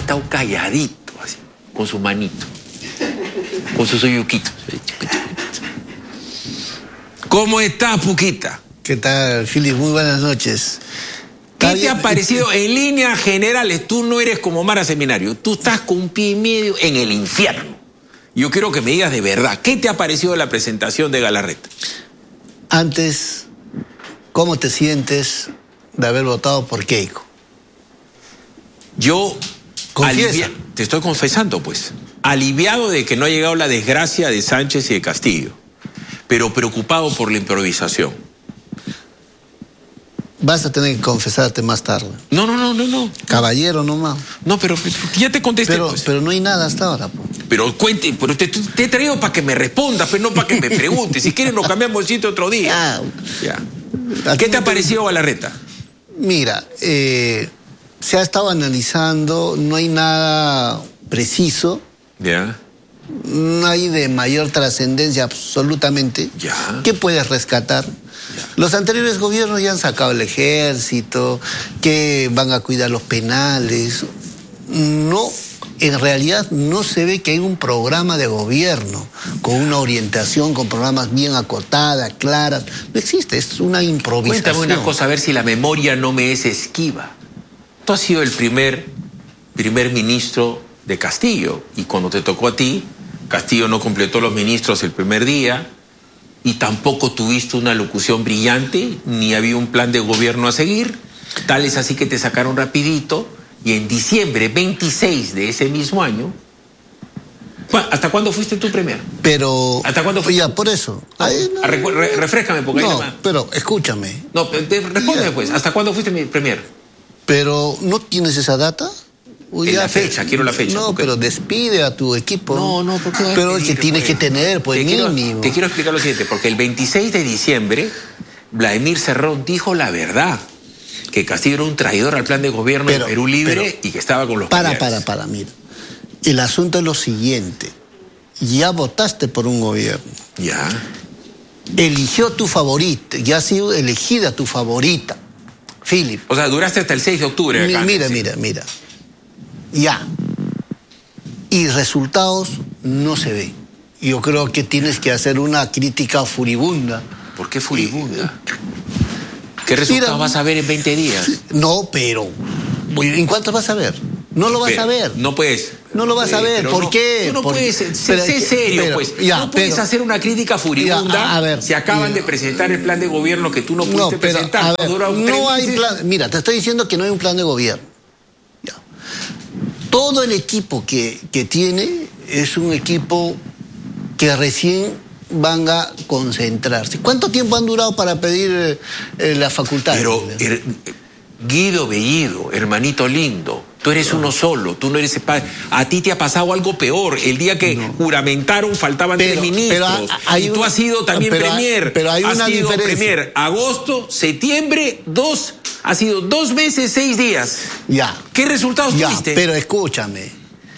estado calladito, así, con su manito, con sus oyuquitos. ¿Cómo estás, Puquita? ¿Qué tal, Philip? Muy buenas noches. ¿Qué te ha parecido? En líneas generales, tú no eres como Mara Seminario. Tú estás con un pie y medio en el infierno. Yo quiero que me digas de verdad. ¿Qué te ha parecido la presentación de Galarreta? Antes, ¿cómo te sientes de haber votado por Keiko? Yo... Confiesa. Te estoy confesando, pues. Aliviado de que no ha llegado la desgracia de Sánchez y de Castillo. Pero preocupado por la improvisación. Vas a tener que confesarte más tarde. No. Caballero nomás. No, pero ya te contesté. Pues. Pero no hay nada hasta ahora. Po. Pero cuente, pero te he traído para que me respondas, pero no para que me preguntes. Si quieres nos cambiamos el sitio otro día. Ya. ¿Qué te ha parecido Galarreta? Mira, se ha estado analizando, no hay nada preciso. Ya. No hay de mayor trascendencia absolutamente. Ya. ¿Qué puedes rescatar? Los anteriores gobiernos ya han sacado el ejército, que van a cuidar los penales. No, en realidad no se ve que hay un programa de gobierno con una orientación, con programas bien acotadas, claras. No existe, es una improvisación. Cuéntame una cosa, a ver si la memoria no me es esquiva. Tú has sido el primer ministro de Castillo y cuando te tocó a ti, Castillo no completó los ministros el primer día. Y tampoco tuviste una locución brillante, ni había un plan de gobierno a seguir. Tal es así que te sacaron rapidito. Y en diciembre 26 de ese mismo año... ¿Hasta cuándo fuiste tú premier? Pero... ¿Hasta cuándo fuiste? Ya, por eso. Refréscame, porque no, hay nada más. Pero escúchame. No, respóndeme pues. ¿Hasta cuándo fuiste mi premier? Pero, ¿no tienes esa data? La fecha, quiero la fecha. No, pero despide a tu equipo. No, ¿por qué? Pero es que tienes que tener, pues mínimo. Te quiero explicar lo siguiente, porque el 26 de diciembre, Vladimir Cerrón dijo la verdad, que Castillo era un traidor al plan de gobierno de Perú Libre y que estaba con los Para, mira. El asunto es lo siguiente. Ya votaste por un gobierno. Ya. Eligió tu favorita, ya ha sido elegida tu favorita, Philip. O sea, duraste hasta el 6 de octubre. Mira. Ya. Y resultados no se ve. Yo creo que tienes que hacer una crítica furibunda. ¿Por qué furibunda? ¿Qué resultados vas a ver en 20 días? No, pero ¿en cuántos vas a ver? No lo vas a ver. No puedes. No lo vas a ver. ¿Por qué? Tú no puedes. Sé serio, pues. No puedes hacer una crítica furibunda. A ver, si acaban de presentar el plan de gobierno que tú no pudiste presentar. A ver, no hay plan. Mira, te estoy diciendo que no hay un plan de gobierno. Todo el equipo que tiene es un equipo que recién van a concentrarse. ¿Cuánto tiempo han durado para pedir la facultad? Pero, Guido Bellido, hermanito lindo, tú eres uno solo, tú no eres el padre. A ti te ha pasado algo peor. El día que juramentaron faltaban 3 ministros. Y tú has sido también premier. Pero hay una diferencia. Premier. Agosto, septiembre, ha sido 2 meses, 6 días. Ya. ¿Qué resultados tuviste? Pero escúchame.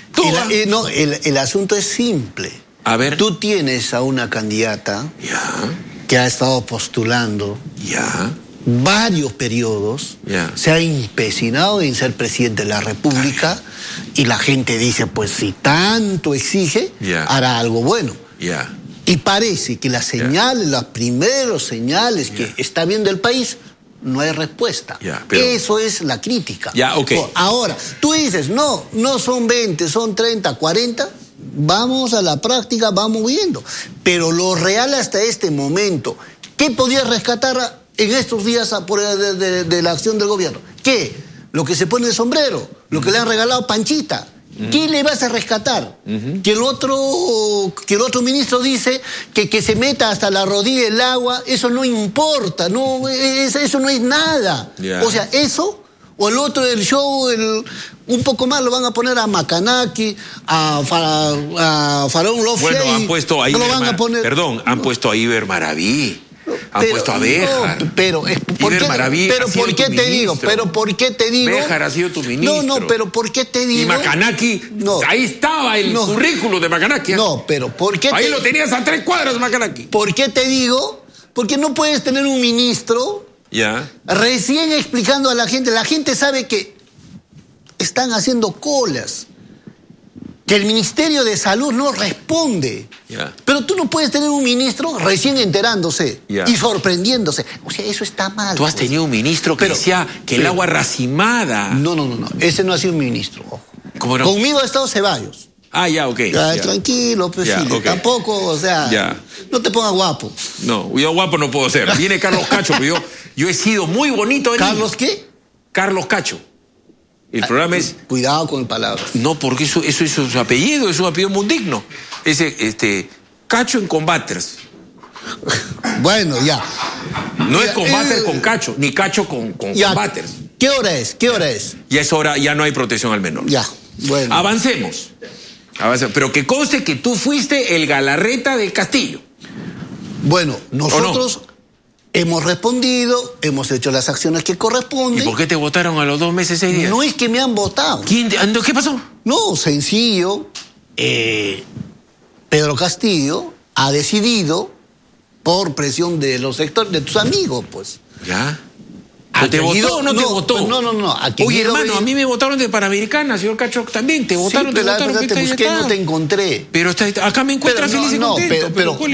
El asunto es simple. A ver. Tú tienes a una candidata que ha estado postulando varios periodos, se ha empecinado en ser presidente de la República y la gente dice, pues si tanto exige, hará algo bueno. Y parece que las señales, las primeros señales que está viendo el país, no hay respuesta. Eso es la crítica. Ahora, tú dices, no son 20, son 30, 40... Vamos a la práctica, vamos viendo. Pero lo real hasta este momento, ¿qué podías rescatar en estos días de la acción del gobierno? ¿Qué? Lo que se pone de sombrero, lo que le han regalado Panchita. ¿Qué le vas a rescatar? Que el otro ministro dice que se meta hasta la rodilla el agua, eso no importa, eso no es nada. O sea, eso... O el otro del show, un poco más lo van a poner a Macanaki, a Faraón Love. Bueno, han puesto ahí. Han puesto a Iber Maraví. Han puesto a Béjar. Pero ¿por qué te digo? Béjar ha sido tu ministro. No, pero ¿por qué te digo? Y Macanaki, ahí estaba el currículo de Macanaki. No, pero ¿por qué? Ahí lo tenías a 3 cuadras de Macanaki. ¿Por qué te digo? Porque no puedes tener un ministro recién explicando a la gente sabe que están haciendo colas, que el Ministerio de Salud no responde. Pero tú no puedes tener un ministro recién enterándose y sorprendiéndose. O sea, eso está mal. Tú has tenido un ministro que decía que el agua racimada. No. Ese no ha sido un ministro. Ojo. ¿Cómo no? Conmigo ha estado Ceballos. Ok. Tranquilo, pues okay. Tampoco, o sea, no te pongas guapo. No, yo guapo no puedo ser. Viene Carlos Cacho, pero yo he sido muy bonito de niño. ¿Carlos qué? Carlos Cacho. El programa es... Cuidado con palabras. No, porque eso es su apellido, es un apellido muy digno. Cacho en Combaters. Bueno, ya. No es Combaters con Cacho, ni Cacho con Combaters. ¿Qué hora es? ¿Qué hora es? Ya es hora, ya no hay protección al menor. Ya, bueno. Avancemos. Pero que conste que tú fuiste el Galarreta del Castillo. Bueno, nosotros hemos respondido, hemos hecho las acciones que corresponden. ¿Y por qué te votaron a los 2 meses, 6 días? No es que me han votado. ¿Qué pasó? No, sencillo. Pedro Castillo ha decidido, por presión de los sectores, de tus amigos, pues. ¿Ya? ¿Te votó o no te votó? No. Oye, hermano, a mí me votaron de Panamericana, señor Cacho, también. Te votaron, te te busqué, no te encontré. Pero acá me encuentras feliz y contento.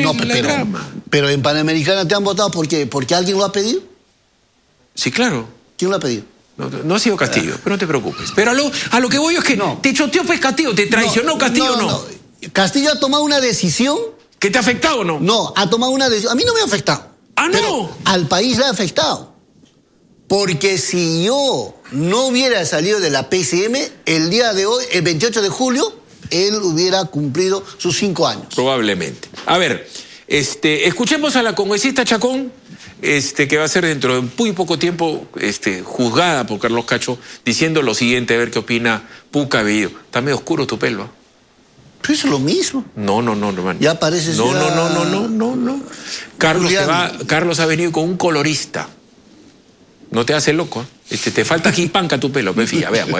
Pero en Panamericana te han votado porque alguien lo ha pedido. Sí, claro. ¿Quién lo ha pedido? No ha sido Castillo, pero no te preocupes. Pero a lo que voy es que te choteó pues Castillo, te traicionó Castillo, ¿no? Castillo ha tomado una decisión. ¿Que te ha afectado o no? No, ha tomado una decisión. A mí no me ha afectado. ¿Ah, no? Pero al país le ha afectado. Porque si yo no hubiera salido de la PCM, el día de hoy, el 28 de julio, él hubiera cumplido sus 5 años. Probablemente. A ver, escuchemos a la congresista Chacón, que va a ser dentro de muy poco tiempo juzgada por Carlos Cacho, diciendo lo siguiente, a ver qué opina Puca Bellido. Está medio oscuro tu pelo, ¿eh? Pero eso es lo mismo. No, hermano. Ya parece No. Carlos ha venido con un colorista. No te hace loco, ¿eh? Te falta aquí panca tu pelo, fija, veamos.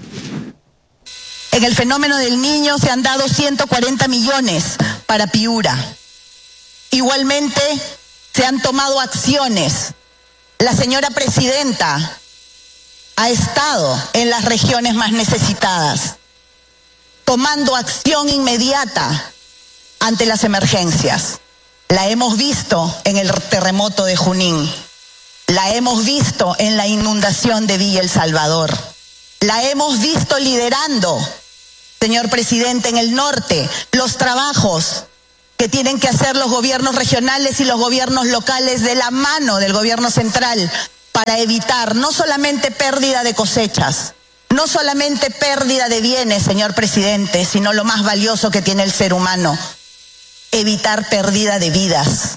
En el fenómeno del niño se han dado 140 millones para Piura. Igualmente se han tomado acciones. La señora presidenta ha estado en las regiones más necesitadas, tomando acción inmediata ante las emergencias. La hemos visto en el terremoto de Junín. La hemos visto en la inundación de Villa El Salvador. La hemos visto liderando, señor presidente, en el norte, los trabajos que tienen que hacer los gobiernos regionales y los gobiernos locales de la mano del gobierno central para evitar no solamente pérdida de cosechas, no solamente pérdida de bienes, señor presidente, sino lo más valioso que tiene el ser humano, evitar pérdida de vidas.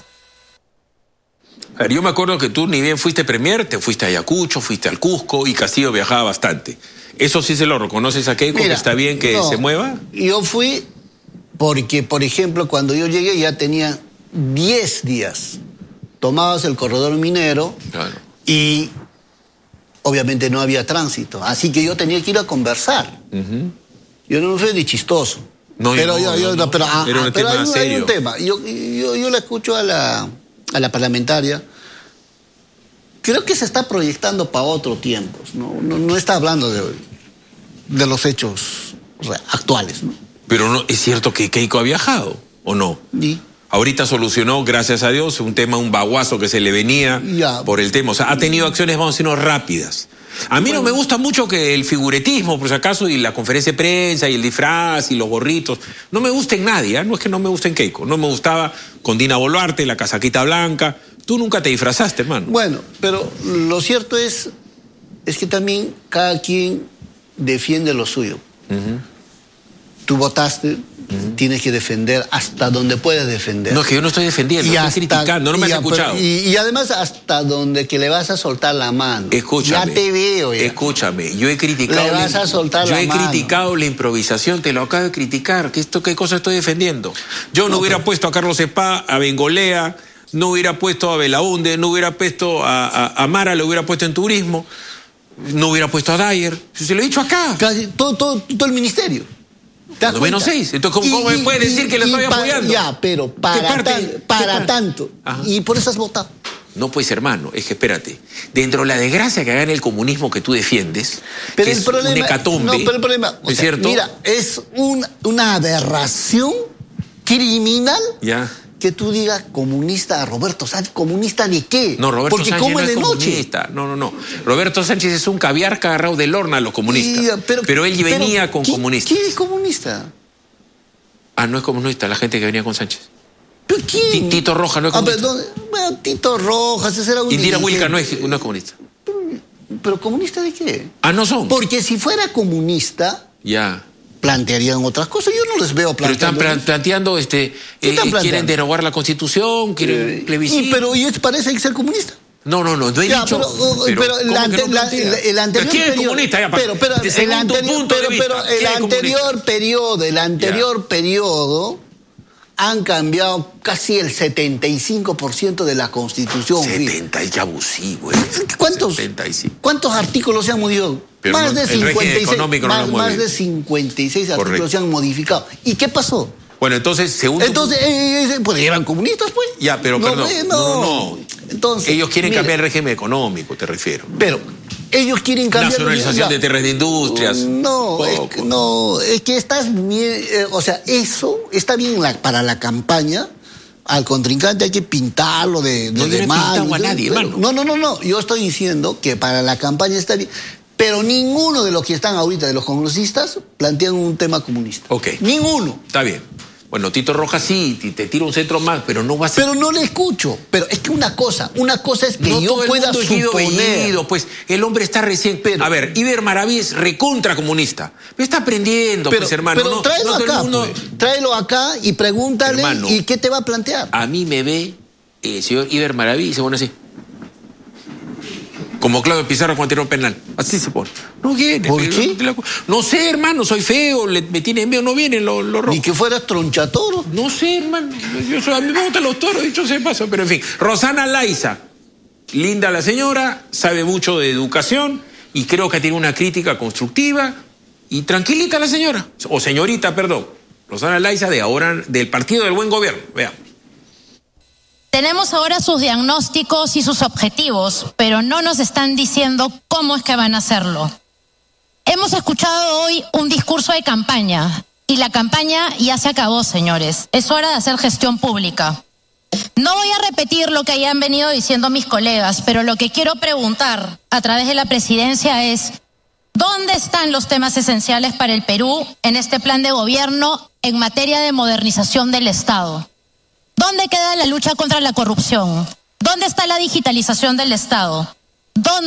A ver, yo me acuerdo que tú ni bien fuiste premier, te fuiste a Ayacucho, fuiste al Cusco y Castillo viajaba bastante. ¿Eso sí se lo reconoces a Keiko, que está bien que se mueva? Yo fui porque, por ejemplo, cuando yo llegué ya tenía 10 días. Tomabas el corredor minero y obviamente no había tránsito. Así que yo tenía que ir a conversar. Yo no fui de chistoso. Pero hay un tema. Yo la escucho a la parlamentaria. Creo que se está proyectando para otros tiempos. No está hablando de los hechos actuales, ¿no? Pero no, ¿es cierto que Keiko ha viajado o no? Sí. Ahorita solucionó, gracias a Dios, un baguazo que se le venía por el tema. O sea, ha tenido acciones, vamos a decirlo, rápidas. A mí no me gusta mucho que el figuretismo, por si acaso, y la conferencia de prensa, y el disfraz, y los gorritos. No me gusta en nadie, ¿eh? No es que no me guste en Keiko. No me gustaba con Dina Boluarte, la casaquita blanca. Tú nunca te disfrazaste, hermano. Bueno, pero lo cierto es que también cada quien defiende lo suyo. Tú votaste, tienes que defender hasta donde puedes defender. No, es que yo no estoy defendiendo, estoy criticando, no me has escuchado. Y además hasta donde que le vas a soltar la mano. Escúchame. Ya te veo. Escúchame, yo he criticado... Le vas a soltar la mano. Yo he criticado la improvisación, te lo acabo de criticar. ¿Qué cosa estoy defendiendo? Yo no hubiera puesto a Carlos Cepá, a Bengolea, no hubiera puesto a Belaunde, no hubiera puesto a Mara, lo hubiera puesto en turismo, no hubiera puesto a Dyer. Se lo he dicho acá. Casi todo el ministerio. Cuando menos 6. Entonces, ¿cómo me puedes decir que le estoy apoyando? Ya, pero para tanto. Y por eso has votado. No, pues, hermano, es que espérate. Dentro de la desgracia que haga en el comunismo que tú defiendes, pero que el es problema, un hecatombe, no, pero el problema, ¿es cierto? Mira, es una aberración criminal que tú digas comunista a Roberto Sánchez. ¿Comunista de qué? No, Roberto Porque Sánchez come no es de comunista. No. Roberto Sánchez es un caviar que ha agarrado del horno a los comunistas. Pero él venía con comunistas. ¿Quién es comunista? Ah, no es comunista la gente que venía con Sánchez. ¿Pero quién? Tito Rojas no es comunista. Bueno, Tito Rojas, ese era un... Indira Wilca no es comunista. ¿Pero comunista de qué? Ah, no son. Porque si fuera comunista... plantearían otras cosas. Yo no les veo planteando. Pero están planteando, quieren derogar la Constitución, quieren plebiscito. Pero ellos parecen ser comunistas. No he dicho. Pero el anterior periodo han cambiado casi el 75% de la Constitución. 70, qué abusivo. ¿Cuántos artículos se han modificado? Más de 56 artículos se han modificado. ¿Y qué pasó? Bueno, entonces, pues eran comunistas, pues. Ya, pero perdón. No. Entonces, ellos quieren cambiar el régimen económico, te refiero. Pero ellos quieren cambiar... Nacionalización de tierras de industrias. Es que estás bien... eso está bien para la campaña. Al contrincante hay que pintarlo de mal. No he pintado a nadie, hermano. No. Yo estoy diciendo que para la campaña está bien. Pero ninguno de los que están ahorita, de los congresistas, plantean un tema comunista. Ninguno. Está bien. Bueno, Tito Rojas sí, te tira un centro más, pero no va a ser... Pero no le escucho. Pero es que una cosa es que yo pueda suponer... Pues el hombre está recién... A ver, Iber Maraví es recontra comunista. Me está aprendiendo, pues, hermano. Pero tráelo acá, tráelo acá y pregúntale, hermano, ¿y qué te va a plantear? A mí me ve el señor Iber Maraví y se pone así. Como Claudio Pizarro cuando tiró un penal. Así se pone. No viene. ¿Por qué? No sé, hermano, soy feo, me tienen miedo, no vienen los rojos. Ni que fueras tronchatoro. No sé, hermano. A mí me gustan los toros, dicho se pasa. Pero en fin, Rosana Laiza. Linda la señora, sabe mucho de educación y creo que tiene una crítica constructiva y tranquilita la señora. O señorita, perdón. Rosana Laiza del Partido del Buen Gobierno. Veamos. Tenemos ahora sus diagnósticos y sus objetivos, pero no nos están diciendo cómo es que van a hacerlo. Hemos escuchado hoy un discurso de campaña y la campaña ya se acabó, señores. Es hora de hacer gestión pública. No voy a repetir lo que hayan venido diciendo mis colegas, pero lo que quiero preguntar a través de la presidencia es: ¿dónde están los temas esenciales para el Perú en este plan de gobierno en materia de modernización del Estado? ¿Dónde queda la lucha contra la corrupción? ¿Dónde está la digitalización del Estado? ¿Dónde